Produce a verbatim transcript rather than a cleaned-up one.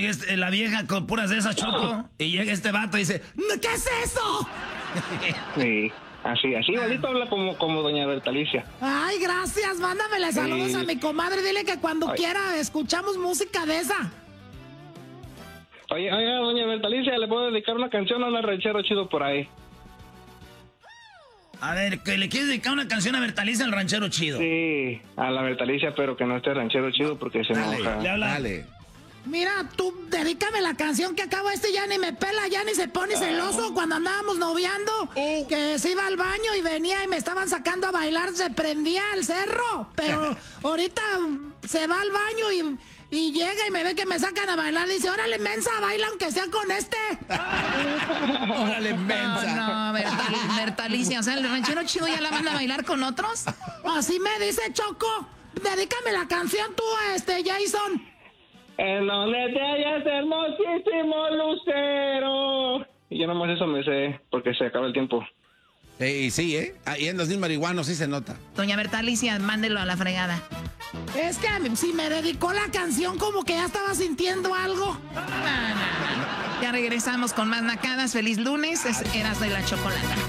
llega este- la vieja con puras de esas, Choco, y llega este vato y dice, ¿qué es eso? Sí, así, así, igualito habla como, como doña Bertalicia. Ay, gracias. Mándamele saludos Sí. a mi comadre. Dile que cuando Ay. quiera escuchamos música de esa. Oye, oiga, doña Bertalicia, ¿le puedo dedicar una canción a un ranchero chido por ahí? A ver, que le quieres dedicar una canción a Bertalicia, el ranchero chido. Sí, a la Bertalicia, pero que no esté ranchero chido porque se Dale, enoja. le habla. Dale. Mira, tú dedícame la canción que acabo este ya ni me pela, ya ni se pone celoso cuando andábamos noviando. Que se iba al baño y venía y me estaban sacando a bailar, se prendía el cerro. Pero ahorita se va al baño y, y llega y me ve que me sacan a bailar. Dice, órale, mensa, baila aunque sea con este. Órale, mensa. No, no, Bertal- Bertalicia, o sea, el ranchero chido ya la manda a bailar con otros. Así me dice Choco. Dedícame la canción tú a este Jason. En donde te hallas, hermosísimo lucero. Y yo nomás eso me sé, porque se acaba el tiempo. Eh, sí, ¿eh? Ahí en dos mil marihuanos sí se nota. Doña Bertalicia, mándelo a la fregada. Es que si me dedicó la canción como que ya estaba sintiendo algo. Ya regresamos con más nacadas. Feliz lunes. Es Erasmo y la Chocolata.